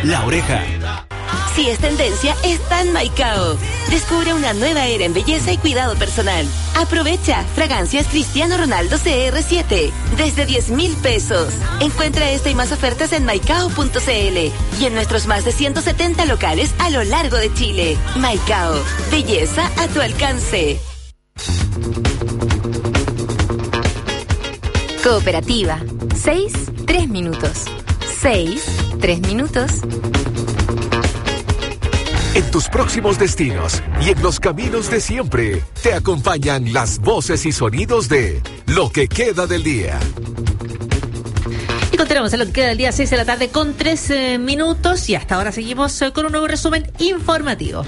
La Oreja. Si es tendencia, está en Maicao. Descubre una nueva era en belleza y cuidado personal. Aprovecha fragancias Cristiano Ronaldo CR7 desde 10,000 pesos. Encuentra esta y más ofertas en maicao.cl y en nuestros más de 170 locales a lo largo de Chile. Maicao, belleza a tu alcance. Cooperativa. 6, 3 minutos. 6, 3 minutos. En tus próximos destinos y en los caminos de siempre, te acompañan las voces y sonidos de Lo que queda del día. Y continuamos en Lo que queda del día, 6 de la tarde con 3 minutos, y hasta ahora seguimos con un nuevo resumen informativo.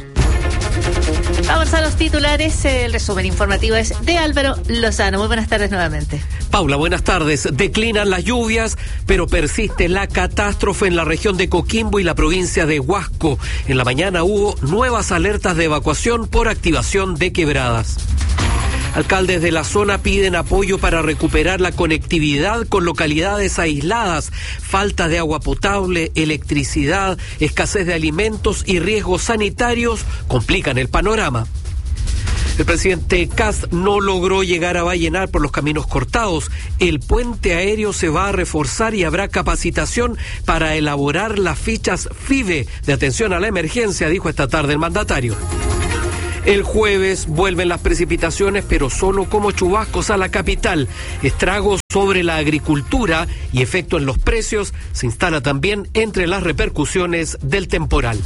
Vamos a los titulares. El resumen informativo es de Álvaro Lozano. Muy buenas tardes nuevamente. Paula, buenas tardes. Declinan las lluvias, pero persiste la catástrofe en la región de Coquimbo y la provincia de Huasco. En la mañana hubo nuevas alertas de evacuación por activación de quebradas. Alcaldes de la zona piden apoyo para recuperar la conectividad con localidades aisladas. Falta de agua potable, electricidad, escasez de alimentos y riesgos sanitarios complican el panorama. El presidente Kast no logró llegar a Vallenar por los caminos cortados. El puente aéreo se va a reforzar y habrá capacitación para elaborar las fichas FIBE de atención a la emergencia, dijo esta tarde el mandatario. El jueves vuelven las precipitaciones, pero solo como chubascos a la capital. Estragos sobre la agricultura y efecto en los precios se instala también entre las repercusiones del temporal.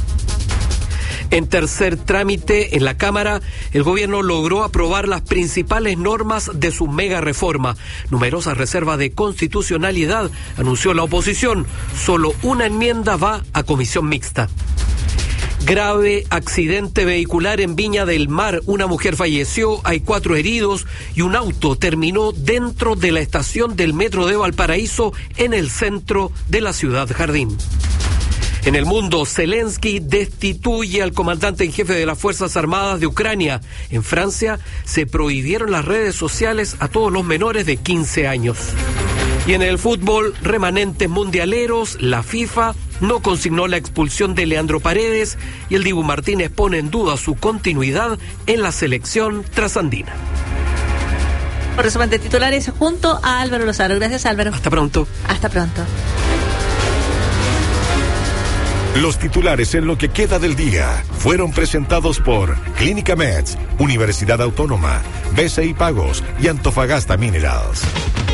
En tercer trámite en la Cámara, el gobierno logró aprobar las principales normas de su mega reforma. Numerosas reservas de constitucionalidad, anunció la oposición. Solo una enmienda va a comisión mixta. Grave accidente vehicular en Viña del Mar. Una mujer falleció, hay 4 heridos y un auto terminó dentro de la estación del metro de Valparaíso en el centro de la ciudad Jardín. En el mundo, Zelensky destituye al comandante en jefe de las Fuerzas Armadas de Ucrania. En Francia se prohibieron las redes sociales a todos los menores de 15 años. Y en el fútbol, remanentes mundialeros, la FIFA no consignó la expulsión de Leandro Paredes y el Dibu Martínez pone en duda su continuidad en la selección trasandina. Por resumen de titulares junto a Álvaro Lozano. Gracias, Álvaro. Hasta pronto. Hasta pronto. Los titulares en Lo que queda del día fueron presentados por Clínica Meds, Universidad Autónoma, BCI Pagos y Antofagasta Minerals.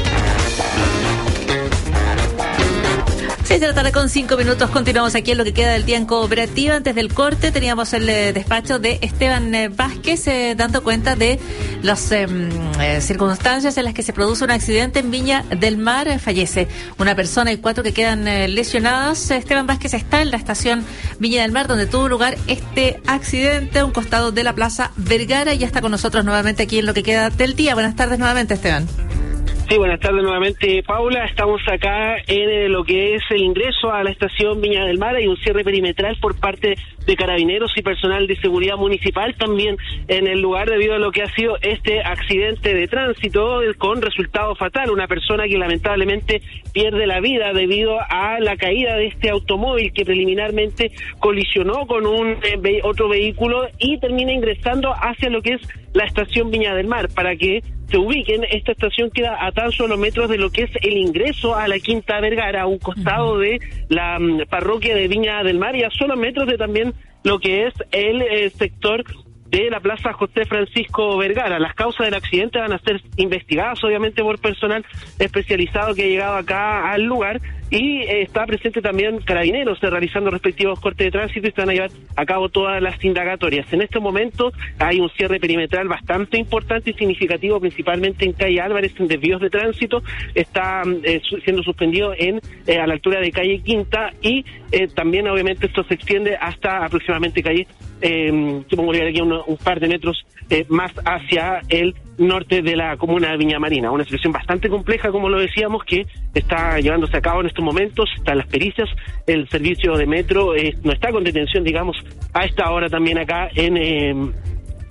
6 de la tarde con 5 minutos, continuamos aquí en Lo que queda del día en Cooperativa. Antes del corte teníamos el despacho de Esteban Vázquez dando cuenta de las circunstancias en las que se produce un accidente en Viña del Mar. Fallece una persona y 4 que quedan lesionadas. Esteban Vázquez está en la estación Viña del Mar donde tuvo lugar este accidente a un costado de la Plaza Vergara, y ya está con nosotros nuevamente aquí en Lo que queda del día. Buenas tardes nuevamente, Esteban. Sí, buenas tardes nuevamente, Paula. Estamos acá en lo que es el ingreso a la estación Viña del Mar. Hay un cierre perimetral por parte de carabineros y personal de seguridad municipal también en el lugar debido a lo que ha sido este accidente de tránsito con resultado fatal. Una persona que lamentablemente pierde la vida debido a la caída de este automóvil que preliminarmente colisionó con un otro vehículo y termina ingresando hacia lo que es la estación Viña del Mar. Para que se ubiquen, esta estación queda a tan solo metros de lo que es el ingreso a la Quinta Vergara, a un costado de la parroquia de Viña del Mar y a solo metros de también lo que es el sector de la Plaza José Francisco Vergara. Las causas del accidente van a ser investigadas obviamente por personal especializado que ha llegado acá al lugar, y está presente también carabineros realizando respectivos cortes de tránsito y se van a llevar a cabo todas las indagatorias. En este momento hay un cierre perimetral bastante importante y significativo, principalmente en calle Álvarez, en desvíos de tránsito. Está siendo suspendido a la altura de calle Quinta, y también obviamente esto se extiende hasta aproximadamente calle supongo que aquí un par de metros más hacia el norte de la comuna de Viña Marina. Una situación bastante compleja, como lo decíamos, que está llevándose a cabo en estos momentos. Están las pericias, el servicio de metro no está con detención, digamos, a esta hora también acá en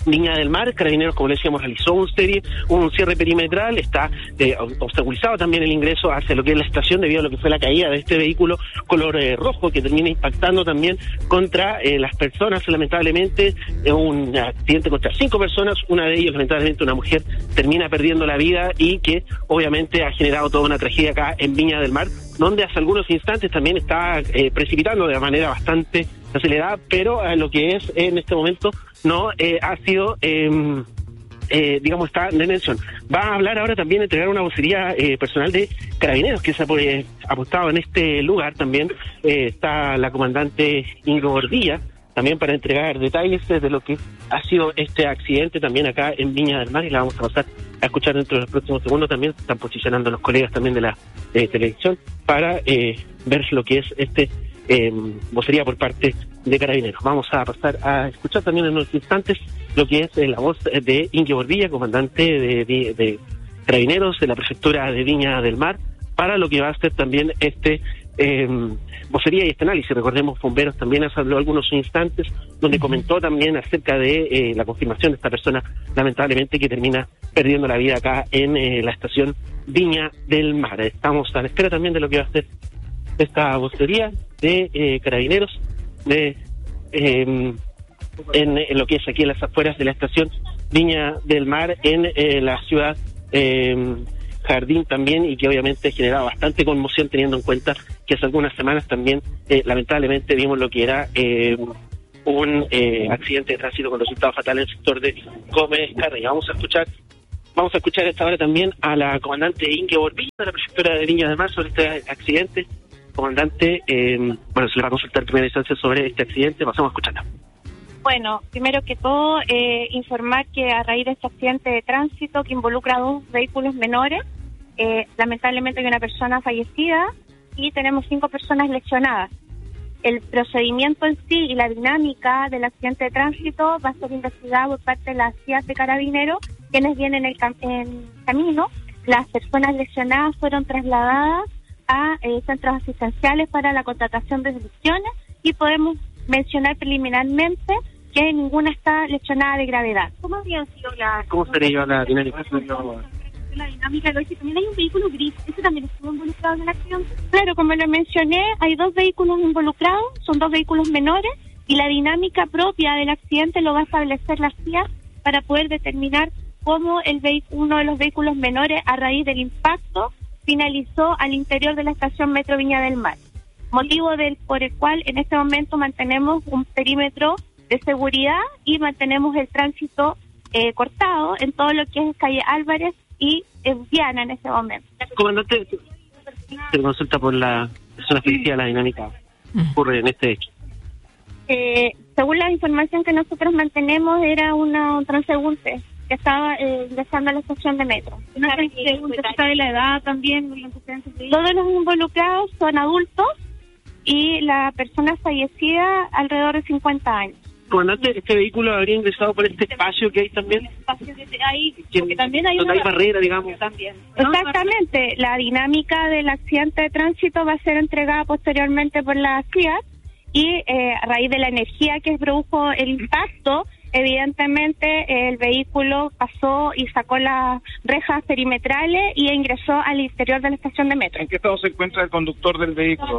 Viña del Mar. Carabineros, como le decíamos, realizó un cierre perimetral, está obstaculizado también el ingreso hacia lo que es la estación debido a lo que fue la caída de este vehículo color rojo que termina impactando también contra las personas. Lamentablemente, un accidente contra 5 personas, una de ellas lamentablemente una mujer termina perdiendo la vida y que obviamente ha generado toda una tragedia acá en Viña del Mar, donde hace algunos instantes también está precipitando de manera bastante acelerada, pero lo que es en este momento no ha sido, digamos, está en detención. Va a hablar ahora también, entregar una vocería personal de Carabineros que se ha apostado en este lugar. También está la comandante Ingo Gordilla, también para entregar detalles de lo que ha sido este accidente también acá en Viña del Mar, y la vamos a pasar a escuchar dentro de los próximos segundos. También se están posicionando los colegas también de la televisión para ver lo que es este vocería por parte de Carabineros. Vamos a pasar a escuchar también en unos instantes lo que es la voz de Inge Bordilla, comandante de Carabineros de la prefectura de Viña del Mar, para lo que va a ser también este vocería y este análisis. Recordemos, Bomberos también habló algunos instantes donde comentó también acerca de la confirmación de esta persona lamentablemente que termina perdiendo la vida acá en la estación Viña del Mar. Estamos a la espera también de lo que va a ser esta vocería de Carabineros en lo que es aquí en las afueras de la estación Viña del Mar, en la ciudad Jardín también, y que obviamente ha generado bastante conmoción teniendo en cuenta que hace algunas semanas también lamentablemente vimos lo que era un accidente de tránsito con resultado fatal en el sector de Gómez Carrera. Vamos a escuchar a esta hora también a la comandante Inge Bordilla de la prefectura de Viña del Mar sobre este accidente. Comandante, bueno, se le va a consultar en primera instancia sobre este accidente. Pasamos a escucharla. Bueno, primero que todo, informar que a raíz de este accidente de tránsito que involucra a 2 vehículos menores, lamentablemente hay una persona fallecida y tenemos 5 personas lesionadas. El procedimiento en sí y la dinámica del accidente de tránsito va a ser investigado por parte de las CIA de Carabineros, quienes vienen en camino. Las personas lesionadas fueron trasladadas a centros asistenciales para la contratación de lesiones, y podemos mencionar preliminarmente que ninguna está lesionada de gravedad. ¿Cómo sería la dinámica? La dinámica de hoy, también hay un vehículo gris, ¿ese también estuvo involucrado en el accidente? Claro, como lo mencioné, hay 2 vehículos involucrados, son 2 vehículos menores, y la dinámica propia del accidente lo va a establecer la CIA para poder determinar cómo uno de los vehículos menores, a raíz del impacto, finalizó al interior de la estación Metro Viña del Mar. Motivo por el cual en este momento mantenemos un perímetro de seguridad y mantenemos el tránsito cortado en todo lo que es calle Álvarez y Viana en este momento. Comandante, se consulta por la persona felicidad, la dinámica ocurre en este hecho. Según la información que nosotros mantenemos, era un transeúnte que estaba ingresando a la estación de metro. ¿No sabe la edad también? Todos los involucrados son adultos y la persona fallecida alrededor de 50 años. Comandante, ¿este vehículo habría ingresado por este espacio que hay también? Porque también hay donde hay barrera, digamos. También. Exactamente. La dinámica del accidente de tránsito va a ser entregada posteriormente por la CIA, y a raíz de la energía que produjo el impacto, evidentemente el vehículo pasó y sacó las rejas perimetrales y ingresó al interior de la estación de metro. ¿En qué estado se encuentra el conductor del vehículo?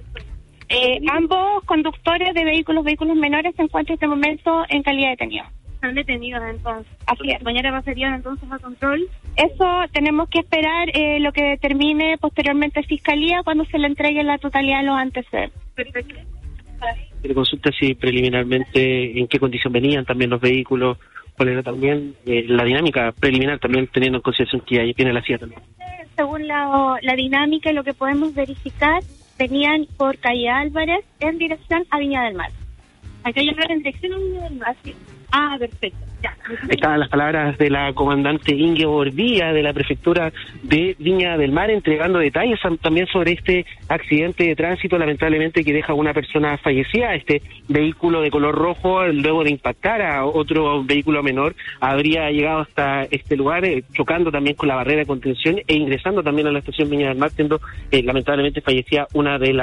Ambos conductores de vehículos menores se encuentran en este momento en calidad de detenidos. Están detenidos entonces. Así es. Mañana pasarían entonces a control. Eso tenemos que esperar lo que determine posteriormente Fiscalía cuando se le entregue la totalidad de los antecedentes. Perfecto. Le consulta si preliminarmente en qué condición venían también los vehículos, cuál era también la dinámica preliminar, también teniendo en consideración que ahí viene la CIA también. Según la dinámica y lo que podemos verificar, venían por calle Álvarez en dirección a Viña del Mar. Hay que llegar en dirección a Viña del Mar. Sí. Ah, perfecto. Ya. Estaban las palabras de la comandante Inge Bordilla de la prefectura de Viña del Mar, entregando detalles también sobre este accidente de tránsito, lamentablemente, que deja a una persona fallecida. Este vehículo de color rojo, luego de impactar a otro vehículo menor, habría llegado hasta este lugar, chocando también con la barrera de contención e ingresando también a la estación Viña del Mar, siendo lamentablemente fallecida una de las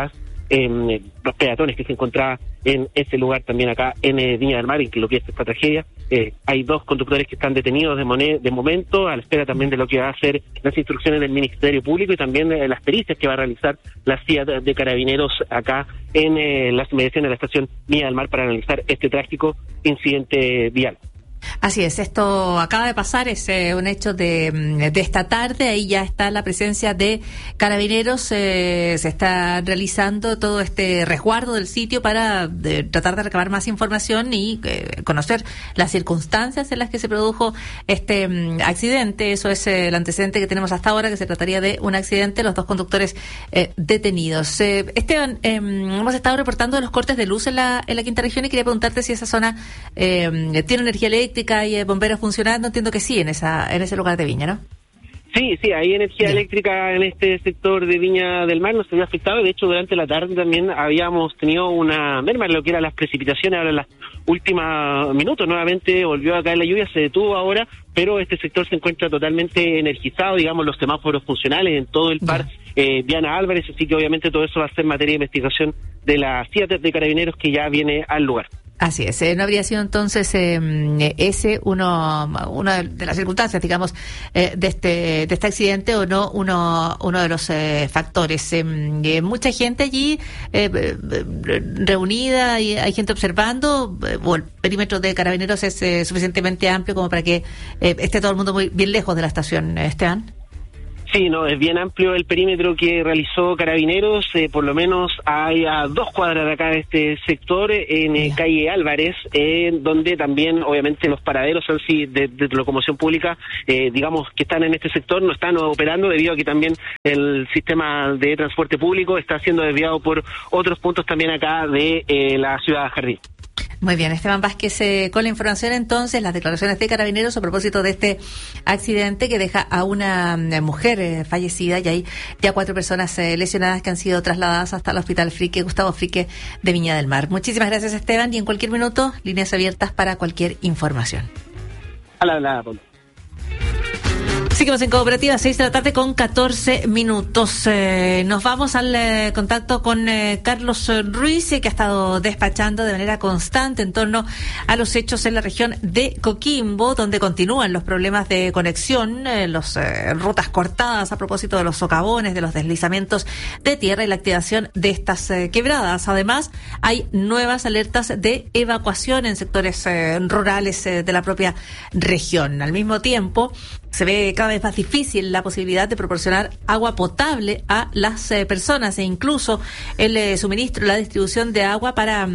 los peatones que se encontraban en ese lugar también acá en Viña del Mar, en lo que es esta tragedia. Hay 2 conductores que están detenidos de momento, a la espera también de lo que va a ser las instrucciones del Ministerio Público y también las pericias que va a realizar la CIA de Carabineros acá en las inmediaciones de la estación Viña del Mar para analizar este trágico incidente vial. Así es, esto acaba de pasar, es un hecho de esta tarde, ahí ya está la presencia de Carabineros, se está realizando todo este resguardo del sitio para tratar de recabar más información y conocer las circunstancias en las que se produjo este accidente. Eso es el antecedente que tenemos hasta ahora, que se trataría de un accidente, los 2 conductores detenidos. Esteban, hemos estado reportando los cortes de luz en la quinta región y quería preguntarte si esa zona tiene energía eléctrica y bomberos funcionando. Entiendo que sí, en ese lugar de Viña, ¿no? Sí, hay energía eléctrica en este sector de Viña del Mar, no se había afectado. De hecho, durante la tarde también habíamos tenido una merma en lo que eran las precipitaciones. Ahora en los últimos minutos nuevamente volvió a caer la lluvia, se detuvo ahora, pero este sector se encuentra totalmente energizado, digamos, los semáforos funcionales en todo el par Diana Álvarez, así que obviamente todo eso va a ser materia de investigación de la CIA de Carabineros que ya viene al lugar. Así es, no habría sido entonces ese una de las circunstancias, digamos, de este accidente o no uno de los factores. Mucha gente allí reunida y hay gente observando, o el perímetro de Carabineros es suficientemente amplio como para que esté todo el mundo muy bien lejos de la estación, Esteban. Sí, no, es bien amplio el perímetro que realizó Carabineros, por lo menos hay a 2 cuadras de acá de este sector, en calle Álvarez, donde también obviamente los paraderos de locomoción pública, digamos que están en este sector, no están operando debido a que también el sistema de transporte público está siendo desviado por otros puntos también acá de la ciudad de Jardín. Muy bien, Esteban Vázquez, con la información entonces, las declaraciones de Carabineros a propósito de este accidente que deja a una mujer fallecida y hay ya 4 personas lesionadas que han sido trasladadas hasta el Hospital Gustavo Frique de Viña del Mar. Muchísimas gracias, Esteban, y en cualquier minuto, líneas abiertas para cualquier información. Seguimos en Cooperativa, 6 de la tarde con 14 minutos. Nos vamos al contacto con Carlos Ruiz, que ha estado despachando de manera constante en torno a los hechos en la región de Coquimbo, donde continúan los problemas de conexión, las rutas cortadas a propósito de los socavones, de los deslizamientos de tierra y la activación de estas quebradas. Además, hay nuevas alertas de evacuación en sectores rurales de la propia región. Al mismo tiempo, se ve cada vez más difícil la posibilidad de proporcionar agua potable a las personas e incluso el suministro, la distribución de agua para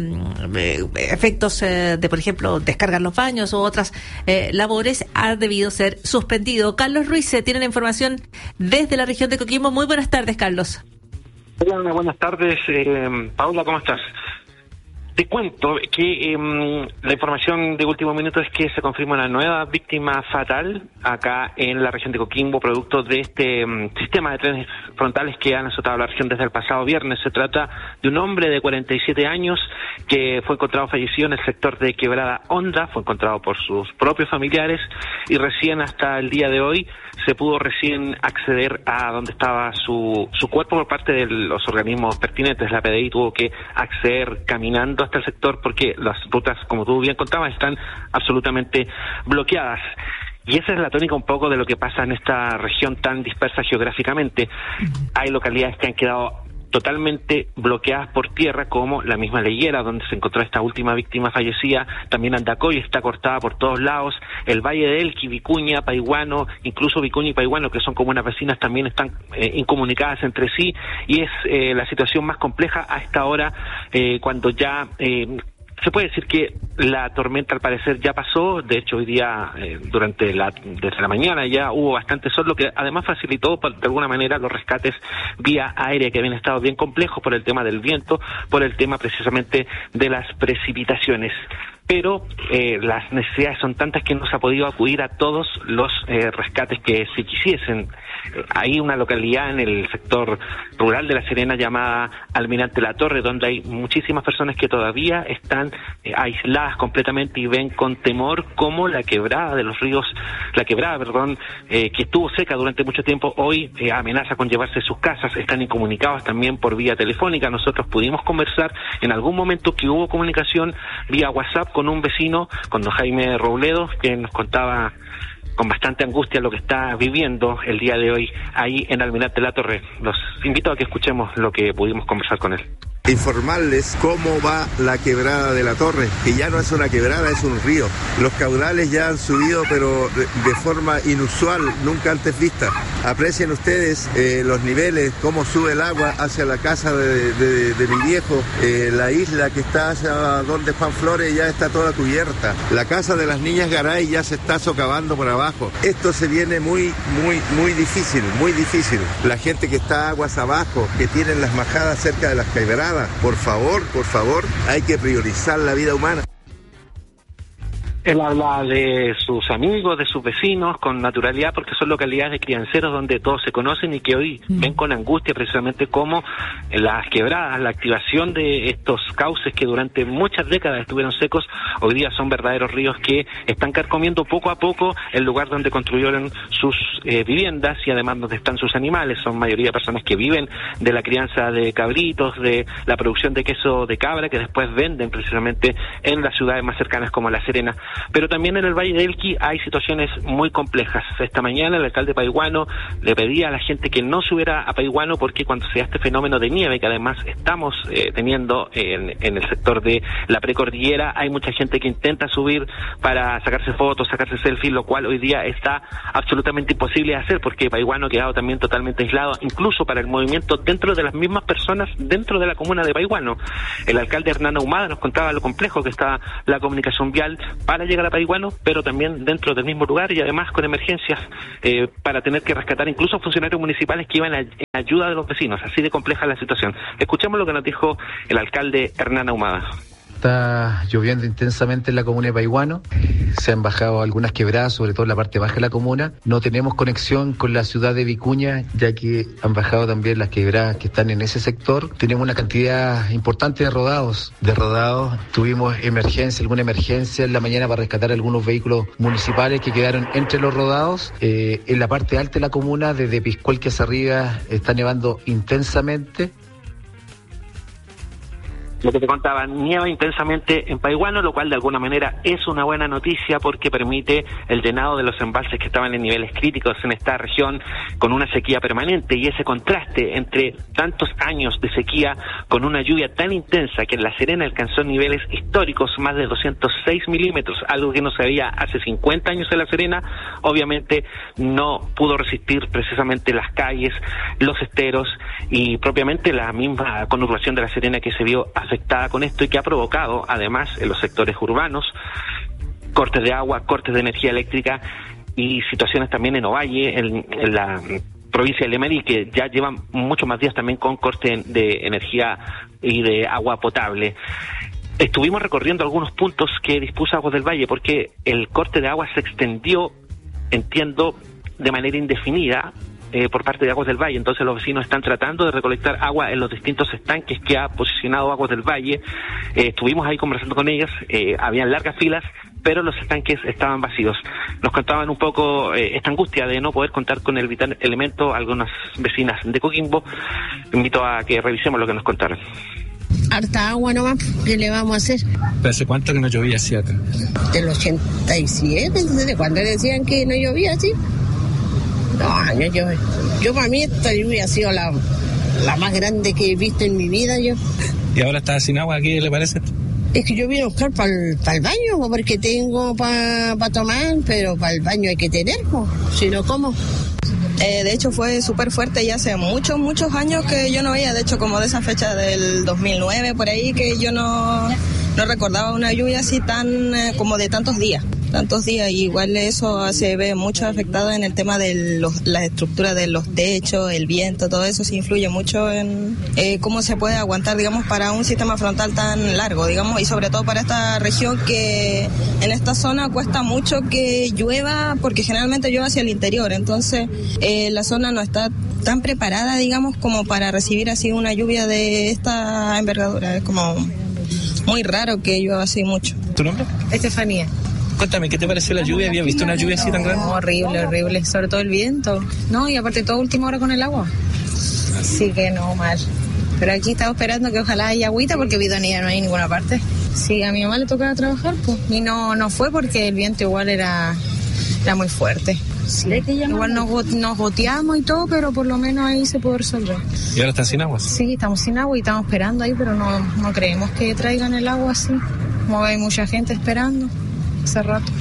efectos de, por ejemplo, descargar los baños u otras labores ha debido ser suspendido. Carlos Ruiz tiene la información desde la región de Coquimbo. Muy buenas tardes, Carlos. Hola, buenas tardes, Paula, ¿cómo estás? Te cuento que la información de último minuto es que se confirma una nueva víctima fatal acá en la región de Coquimbo, producto de este sistema de trenes frontales que han azotado la región desde el pasado viernes. Se trata de un hombre de 47 años que fue encontrado fallecido en el sector de Quebrada Honda, fue encontrado por sus propios familiares y recién hasta el día de hoy se pudo recién acceder a donde estaba su cuerpo por parte de los organismos pertinentes. La PDI tuvo que acceder caminando hasta el sector porque las rutas, como tú bien contabas, están absolutamente bloqueadas. Y esa es la tónica un poco de lo que pasa en esta región tan dispersa geográficamente. Hay localidades que han quedado totalmente bloqueadas por tierra, como la misma Leguera, donde se encontró esta última víctima fallecida. También Andacoy está cortada por todos lados. El Valle de Elqui, Vicuña, Paiguano, incluso Vicuña y Paiguano, que son comunas vecinas, también están incomunicadas entre sí. Y es la situación más compleja a esta hora, cuando ya se puede decir que la tormenta al parecer ya pasó. De hecho hoy día desde la mañana ya hubo bastante sol, lo que además facilitó de alguna manera los rescates vía aérea, que habían estado bien complejos por el tema del viento, por el tema precisamente de las precipitaciones. Pero las necesidades son tantas que no se ha podido acudir a todos los rescates que se quisiesen. hay una localidad en el sector rural de La Serena llamada Almirante La Torre, donde hay muchísimas personas que todavía están aisladas completamente y ven con temor cómo la quebrada de los ríos, que estuvo seca durante mucho tiempo, hoy amenaza con llevarse sus casas. Están incomunicados también por vía telefónica. Nosotros pudimos conversar en algún momento que hubo comunicación vía WhatsApp con un vecino, con don Jaime Robledo, que nos contaba con bastante angustia lo que está viviendo el día de hoy ahí en Almirante La Torre. Los invito a que escuchemos lo que pudimos conversar con él. Informarles cómo va la quebrada de La Torre, que ya no es una quebrada, es un río. Los caudales ya han subido, pero de forma inusual, nunca antes vista. Aprecien ustedes los niveles, cómo sube el agua hacia la casa de mi viejo. La isla que está hacia donde Juan Flores ya está toda cubierta. La casa de las niñas Garay ya se está socavando por abajo. Esto se viene muy difícil, muy difícil. La gente que está aguas abajo, que tienen las majadas cerca de las quebradas, por favor, hay que priorizar la vida humana. Él habla de sus amigos, de sus vecinos, con naturalidad, porque son localidades de crianceros donde todos se conocen y que hoy ven con angustia precisamente cómo las quebradas, la activación de estos cauces que durante muchas décadas estuvieron secos, hoy día son verdaderos ríos que están carcomiendo poco a poco el lugar donde construyeron sus viviendas y además donde están sus animales. Son mayoría personas que viven de la crianza de cabritos, de la producción de queso de cabra, que después venden precisamente en las ciudades más cercanas como La Serena. Pero también en el Valle de Elqui hay situaciones muy complejas. Esta mañana el alcalde Paihuano le pedía a la gente que no subiera a Paihuano porque cuando se da este fenómeno de nieve, que además estamos teniendo en el sector de la precordillera, hay mucha gente que intenta subir para sacarse fotos, sacarse selfies, lo cual hoy día está absolutamente imposible de hacer porque Paihuano ha quedado también totalmente aislado, incluso para el movimiento dentro de las mismas personas dentro de la comuna de Paihuano. El alcalde Hernán Ahumada nos contaba lo complejo que está la comunicación vial para llegar a Paihuano, pero también dentro del mismo lugar y además con emergencias para tener que rescatar incluso funcionarios municipales que iban en ayuda de los vecinos. Así de compleja la situación. Escuchemos lo que nos dijo el alcalde Hernán Ahumada. Está lloviendo intensamente en la comuna de Paihuano, se han bajado algunas quebradas, sobre todo en la parte baja de la comuna. No tenemos conexión con la ciudad de Vicuña, ya que han bajado también las quebradas que están en ese sector. Tenemos una cantidad importante de rodados. Tuvimos alguna emergencia en la mañana para rescatar algunos vehículos municipales que quedaron entre los rodados. En la parte alta de la comuna, desde Piscuelque hacia arriba, está nevando intensamente. Lo que te contaba, nieva intensamente en Paihuano, lo cual de alguna manera es una buena noticia porque permite el llenado de los embalses que estaban en niveles críticos en esta región con una sequía permanente, y ese contraste entre tantos años de sequía con una lluvia tan intensa que en La Serena alcanzó niveles históricos, más de 206 milímetros, algo que no se veía hace 50 años en La Serena, obviamente no pudo resistir precisamente las calles, los esteros y propiamente la misma conurbación de La Serena que se vio afectada con esto y que ha provocado además en los sectores urbanos cortes de agua, cortes de energía eléctrica y situaciones también en Ovalle, en la provincia de Lemari, que ya llevan muchos más días también con corte de energía y de agua potable. Estuvimos recorriendo algunos puntos que dispuso Aguas del Valle porque el corte de agua se extendió, entiendo, de manera indefinida por parte de Aguas del Valle. Entonces los vecinos están tratando de recolectar agua en los distintos estanques que ha posicionado Aguas del Valle. Estuvimos ahí conversando con ellas, habían largas filas, pero los estanques estaban vacíos. Nos contaban un poco esta angustia de no poder contar con el vital elemento. Algunas vecinas de Coquimbo, invito a que revisemos lo que nos contaron. Harta agua nomás, ¿qué le vamos a hacer? ¿Pero hace cuánto que no llovía así acá? Del 87, ¿desde cuándo decían que no llovía así? No, yo para mí esta lluvia ha sido la más grande que he visto en mi vida yo. ¿Y ahora está sin agua aquí, le parece? Es que yo vine a buscar para el baño, porque tengo para tomar, pero para el baño hay que tener, si no, ¿cómo? De hecho fue súper fuerte y hace muchos años que yo no veía, de hecho como de esa fecha del 2009, por ahí, que yo no recordaba una lluvia así tan como de tantos días. tantos días, y igual eso se ve mucho afectado en el tema de la estructura de los techos, el viento, todo eso se influye mucho en cómo se puede aguantar, digamos, para un sistema frontal tan largo, digamos, y sobre todo para esta región que en esta zona cuesta mucho que llueva, porque generalmente llueve hacia el interior, entonces la zona no está tan preparada, digamos, como para recibir así una lluvia de esta envergadura. Es como muy raro que llueva así mucho. ¿Tu nombre? Estefanía. Cuéntame, ¿qué te pareció la lluvia? ¿Habías visto una lluvia así tan grande? Horrible, sobre todo el viento. No, y aparte todo última hora con el agua. Así que no, mal. Pero aquí estamos esperando que ojalá haya agüita, porque bidonía no hay en ninguna parte. Sí, a mi mamá le tocaba trabajar, pues, y no fue porque el viento igual era muy fuerte. Sí. Igual nos goteamos y todo, pero por lo menos ahí se puede resolver. ¿Y ahora están sin agua? Sí, estamos sin agua y estamos esperando ahí, pero no creemos que traigan el agua así. Como hay mucha gente esperando hace rato.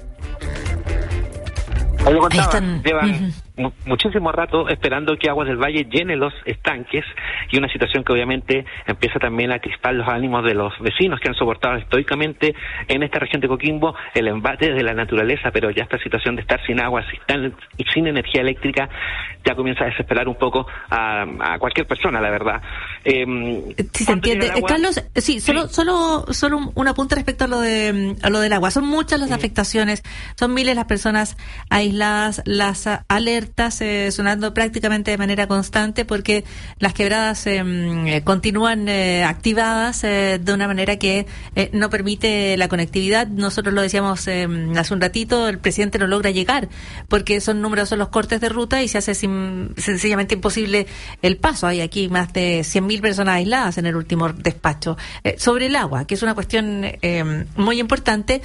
Ahí contaba, llevan muchísimo rato esperando que Aguas del Valle llene los estanques, y una situación que obviamente empieza también a crispar los ánimos de los vecinos que han soportado estoicamente en esta región de Coquimbo el embate de la naturaleza, pero ya esta situación de estar sin agua, sin energía eléctrica, ya comienza a desesperar un poco a cualquier persona, la verdad. Sí, se entiende. Carlos, sí, solo un apunte respecto a lo del agua. Son muchas las afectaciones, son miles las personas aisladas, las alertas sonando prácticamente de manera constante, porque las quebradas continúan activadas de una manera que no permite la conectividad. Nosotros lo decíamos hace un ratito, el presidente no logra llegar porque son numerosos los cortes de ruta y se hace sencillamente imposible el paso. Hay aquí más de 100.000 personas aisladas en el último despacho. Sobre el agua, que es una cuestión muy importante,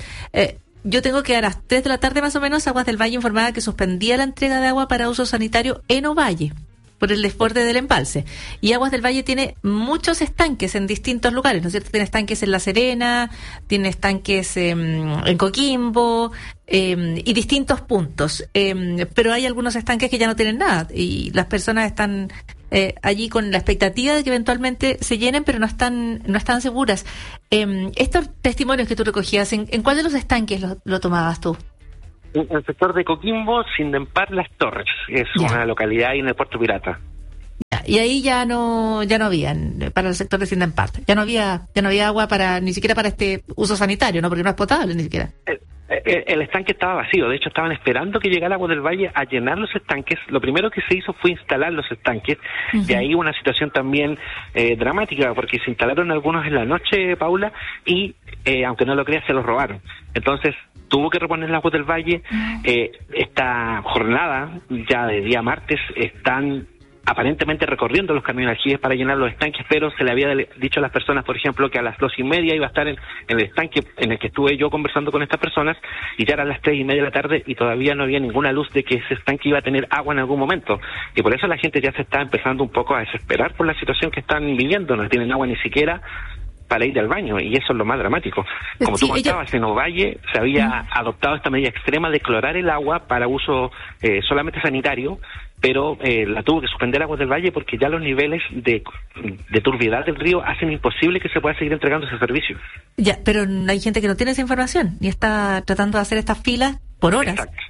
yo tengo que a las 3 de la tarde más o menos, Aguas del Valle informaba que suspendía la entrega de agua para uso sanitario en Ovalle por el desborde del embalse. Y Aguas del Valle tiene muchos estanques en distintos lugares, ¿no es cierto? Tiene estanques en La Serena, tiene estanques en Coquimbo y distintos puntos. Pero hay algunos estanques que ya no tienen nada y las personas están allí con la expectativa de que eventualmente se llenen, pero no están seguras. Estos testimonios que tú recogías, ¿en cuál de los estanques lo tomabas tú? En el sector de Coquimbo, Sindempar Las Torres, es una localidad ahí en el Puerto Pirata. Y ahí ya no había, para el sector de Sindempar, ya no había agua ni siquiera para este uso sanitario, ¿no? Porque no es potable ni siquiera. El estanque estaba vacío, de hecho estaban esperando que llegara Agua del Valle a llenar los estanques. Lo primero que se hizo fue instalar los estanques, y ahí una situación también dramática, porque se instalaron algunos en la noche, Paula, y aunque no lo creas, se los robaron. Entonces tuvo que reponer el Agua del Valle. Esta jornada, ya de día martes, están aparentemente recorriendo los camiones aljibes para llenar los estanques, pero se le había dicho a las personas, por ejemplo, que a las 2:30 iba a estar en el estanque en el que estuve yo conversando con estas personas, y ya eran las 3:30 de la tarde y todavía no había ninguna luz de que ese estanque iba a tener agua en algún momento, y por eso la gente ya se está empezando un poco a desesperar por la situación que están viviendo. No tienen agua ni siquiera para ir al baño, y eso es lo más dramático. Como tú contabas, en Ovalle se había adoptado esta medida extrema de clorar el agua para uso solamente sanitario, pero la tuvo que suspender Aguas del Valle porque ya los niveles de turbiedad del río hacen imposible que se pueda seguir entregando ese servicio. Ya, pero hay gente que no tiene esa información y está tratando de hacer estas filas por horas. Exacto.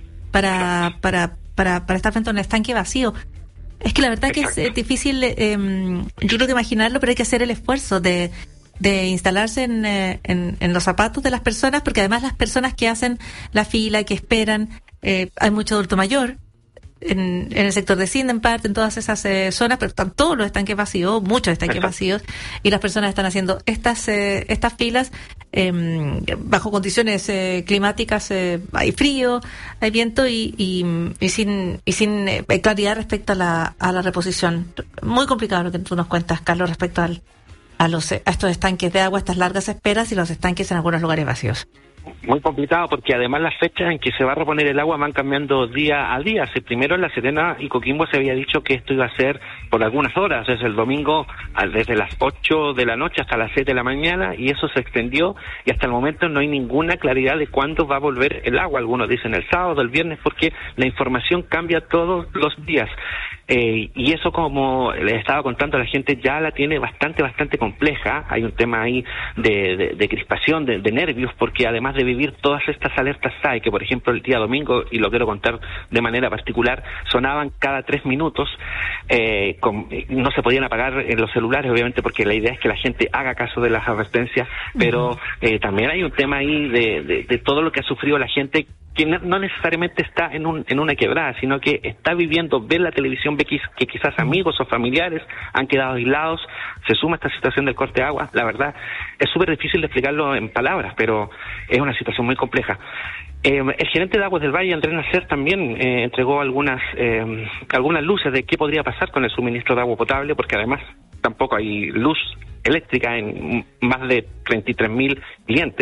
Para estar frente a un estanque vacío. Es que la verdad que es difícil, yo creo que imaginarlo, pero hay que hacer el esfuerzo de instalarse en los zapatos de las personas, porque además las personas que hacen la fila, que esperan, hay mucho adulto mayor en el sector de Sindempar, en todas esas zonas, pero están todos los estanques vacíos, muchos estanques vacíos, y las personas están haciendo estas filas bajo condiciones climáticas, hay frío, hay viento y sin claridad respecto a la reposición. Muy complicado lo que tú nos cuentas, Carlos, respecto a estos estanques de agua, estas largas esperas y los estanques en algunos lugares vacíos. Muy complicado, porque además las fechas en que se va a reponer el agua van cambiando día a día. Primero en La Serena y Coquimbo se había dicho que esto iba a ser por algunas horas, desde el domingo desde las 8 de la noche hasta las 7 de la mañana, y eso se extendió, y hasta el momento no hay ninguna claridad de cuándo va a volver el agua. Algunos dicen el sábado, el viernes, porque la información cambia todos los días. Y eso, como les estaba contando, la gente ya la tiene bastante compleja. Hay un tema ahí de crispación, de nervios, porque además de vivir todas estas alertas SAE, que por ejemplo el día domingo, y lo quiero contar de manera particular, sonaban cada 3 minutos, no se podían apagar en los celulares, obviamente, porque la idea es que la gente haga caso de las advertencias, pero también hay un tema ahí de todo lo que ha sufrido la gente, que no necesariamente está en una quebrada, sino que está viviendo, ve la televisión, ve que quizás amigos o familiares han quedado aislados. Se suma esta situación del corte de agua. La verdad, es súper difícil de explicarlo en palabras, pero es una situación muy compleja. El gerente de Aguas del Valle, Andrés Nacer, también entregó algunas luces de qué podría pasar con el suministro de agua potable, porque además tampoco hay luz eléctrica en más de 33.000 clientes.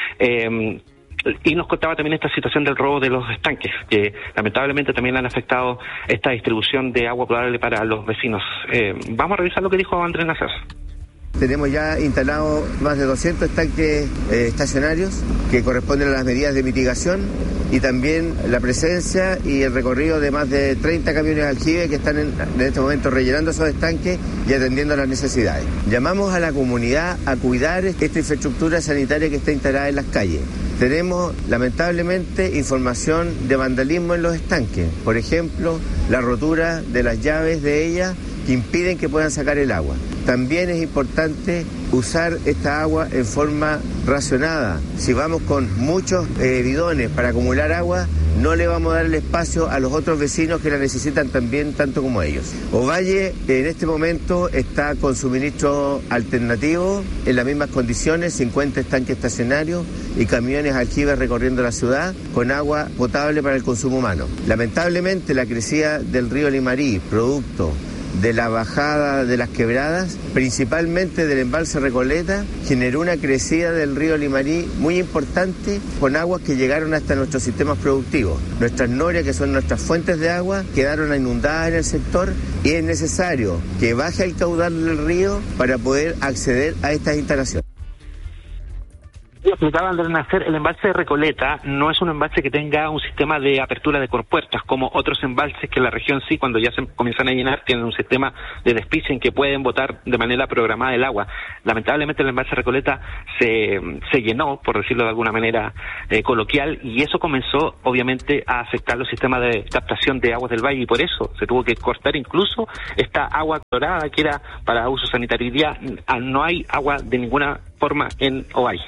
Y nos contaba también esta situación del robo de los estanques, que lamentablemente también han afectado esta distribución de agua potable para los vecinos. Vamos a revisar lo que dijo Andrés Nacer. Tenemos ya instalados más de 200 estanques estacionarios que corresponden a las medidas de mitigación, y también la presencia y el recorrido de más de 30 camiones aljibe que están en este momento rellenando esos estanques y atendiendo las necesidades. Llamamos a la comunidad a cuidar esta infraestructura sanitaria que está instalada en las calles. Tenemos, lamentablemente, información de vandalismo en los estanques. Por ejemplo, la rotura de las llaves de ellas que impiden que puedan sacar el agua. También es importante usar esta agua en forma racionada. Si vamos con muchos bidones para acumular agua, no le vamos a dar el espacio a los otros vecinos que la necesitan también tanto como ellos. Ovalle en este momento está con suministro alternativo en las mismas condiciones, 50 estanques estacionarios y camiones aljibes recorriendo la ciudad con agua potable para el consumo humano. Lamentablemente, la crecida del río Limarí, producto de la bajada de las quebradas, principalmente del embalse Recoleta, generó una crecida del río Limarí muy importante, con aguas que llegaron hasta nuestros sistemas productivos. Nuestras norias, que son nuestras fuentes de agua, quedaron inundadas en el sector, y es necesario que baje el caudal del río para poder acceder a estas instalaciones. Explicaba Andrés Nacer, el embalse de Recoleta no es un embalse que tenga un sistema de apertura de compuertas como otros embalses que en la región sí, cuando ya se comienzan a llenar, tienen un sistema de despiche en que pueden botar de manera programada el agua. Lamentablemente el embalse de Recoleta se llenó, por decirlo de alguna manera coloquial, y eso comenzó obviamente a afectar los sistemas de captación de aguas del valle, y por eso se tuvo que cortar incluso esta agua clorada que era para uso sanitario. Hoy día no hay agua de ninguna forma en Ovalle.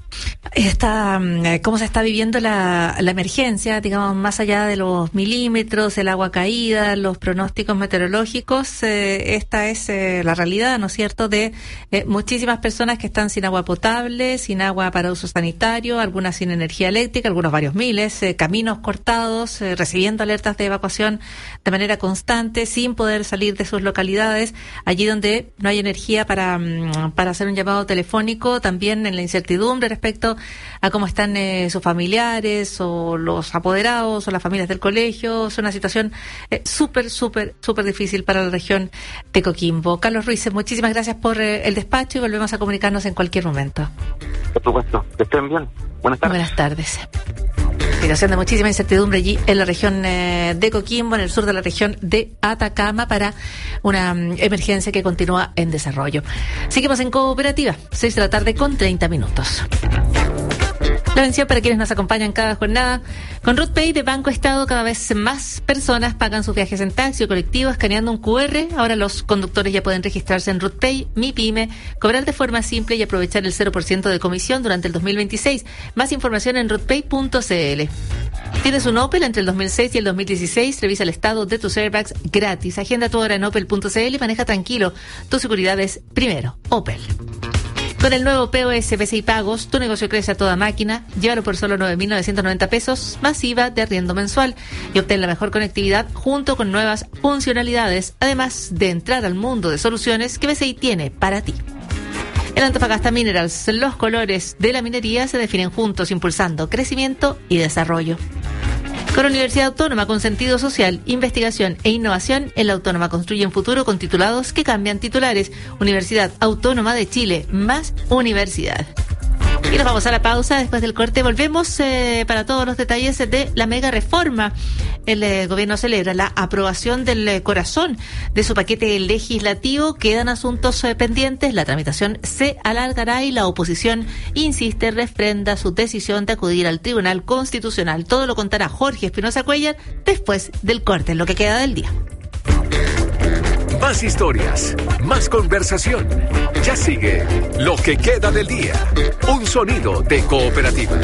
¿Cómo se está viviendo la emergencia, digamos, más allá de los milímetros, el agua caída, los pronósticos meteorológicos? Esta es la realidad, ¿no es cierto?, de muchísimas personas que están sin agua potable, sin agua para uso sanitario, algunas sin energía eléctrica, algunos varios miles, caminos cortados, recibiendo alertas de evacuación de manera constante, sin poder salir de sus localidades, allí donde no hay energía para hacer un llamado telefónico, también en la incertidumbre respecto a cómo están sus familiares o los apoderados o las familias del colegio. Es una situación súper difícil para la región de Coquimbo. Carlos Ruiz, muchísimas gracias por el despacho y volvemos a comunicarnos en cualquier momento. Por supuesto, que estén bien. Buenas tardes. Buenas tardes. Situación de muchísima incertidumbre allí en la región de Coquimbo, en el sur de la región de Atacama, para una emergencia que continúa en desarrollo. Seguimos en Cooperativa, 6 de la tarde con 30 minutos. La mención para quienes nos acompañan cada jornada. Con RutPay de Banco Estado, cada vez más personas pagan sus viajes en taxi o colectivo escaneando un QR. Ahora los conductores ya pueden registrarse en RutPay, MiPyme, cobrar de forma simple y aprovechar el 0% de comisión durante el 2026. Más información en rutpay.cl. ¿Tienes un Opel entre el 2006 y el 2016? Revisa el estado de tus airbags gratis. Agenda tu hora en opel.cl y maneja tranquilo. Tu seguridad es primero. Opel. Con el nuevo POS BCI Pagos, tu negocio crece a toda máquina. Llévalo por solo 9.990 pesos, más IVA de arriendo mensual, y obtén la mejor conectividad junto con nuevas funcionalidades, además de entrar al mundo de soluciones que BCI tiene para ti. En Antofagasta Minerals, los colores de la minería se definen juntos, impulsando crecimiento y desarrollo. Con Universidad Autónoma con sentido social, investigación e innovación, en la Autónoma construye un futuro con titulados que cambian titulares. Universidad Autónoma de Chile, más universidad. Y nos vamos a la pausa. Después del corte volvemos para todos los detalles de la mega reforma. El gobierno celebra la aprobación del corazón de su paquete legislativo. Quedan asuntos pendientes. La tramitación se alargará y la oposición insiste, refrenda su decisión de acudir al Tribunal Constitucional. Todo lo contará Jorge Espinosa Cuellar después del corte, en lo que queda del día. Más historias, más conversación. Ya sigue Lo que queda del día. Un sonido de Cooperativa.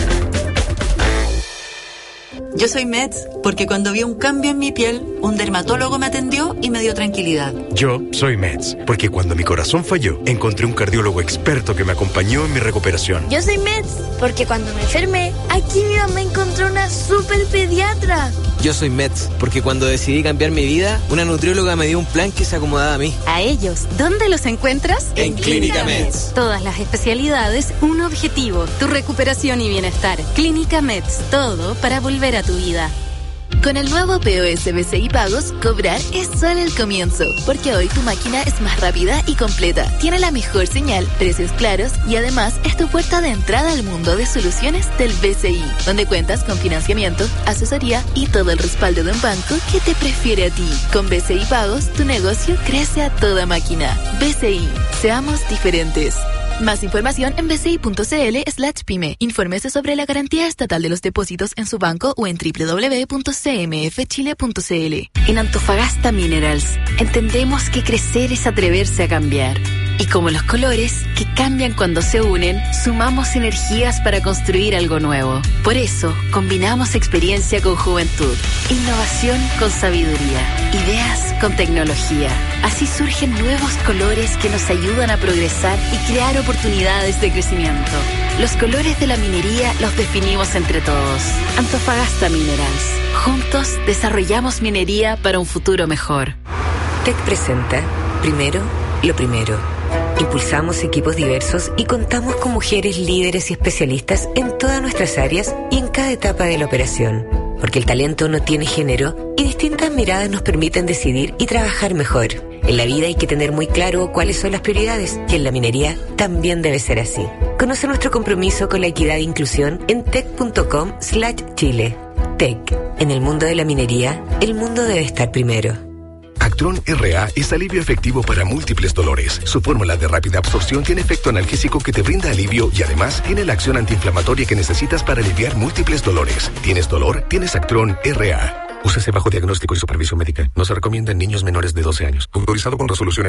Yo soy Meds porque cuando vi un cambio en mi piel, un dermatólogo me atendió y me dio tranquilidad. Yo soy Meds porque cuando mi corazón falló, encontré un cardiólogo experto que me acompañó en mi recuperación. Yo soy Meds porque cuando me enfermé, aquí mi mamá encontró una super pediatra. Yo soy Meds porque cuando decidí cambiar mi vida, una nutrióloga me dio un plan que se acomodaba a mí. A ellos, ¿dónde los encuentras? En Clínica Meds. Todas las especialidades, un objetivo, tu recuperación y bienestar. Clínica Meds, todo para volver a tu vida. Con el nuevo POS BCI Pagos, cobrar es solo el comienzo, porque hoy tu máquina es más rápida y completa, tiene la mejor señal, precios claros y además es tu puerta de entrada al mundo de soluciones del BCI, donde cuentas con financiamiento, asesoría y todo el respaldo de un banco que te prefiere a ti. Con BCI Pagos, tu negocio crece a toda máquina. BCI, seamos diferentes. Más información en bci.cl/pyme. Infórmese sobre la garantía estatal de los depósitos en su banco o en www.cmfchile.cl. En Antofagasta Minerals, entendemos que crecer es atreverse a cambiar. Y como los colores, que cambian cuando se unen, sumamos energías para construir algo nuevo. Por eso, combinamos experiencia con juventud, innovación con sabiduría, ideas con tecnología. Así surgen nuevos colores que nos ayudan a progresar y crear oportunidades de crecimiento. Los colores de la minería los definimos entre todos. Antofagasta Minerals. Juntos desarrollamos minería para un futuro mejor. TEC presenta Primero, lo primero. Impulsamos equipos diversos y contamos con mujeres líderes y especialistas en todas nuestras áreas y en cada etapa de la operación. Porque el talento no tiene género y distintas miradas nos permiten decidir y trabajar mejor. En la vida hay que tener muy claro cuáles son las prioridades y en la minería también debe ser así. Conoce nuestro compromiso con la equidad e inclusión en tec.com/Chile. TEC. En el mundo de la minería, el mundo debe estar primero. Actron RA es alivio efectivo para múltiples dolores. Su fórmula de rápida absorción tiene efecto analgésico que te brinda alivio y además tiene la acción antiinflamatoria que necesitas para aliviar múltiples dolores. ¿Tienes dolor? Tienes Actron RA. Úsese bajo diagnóstico y supervisión médica. No se recomienda en niños menores de 12 años. Autorizado con resolución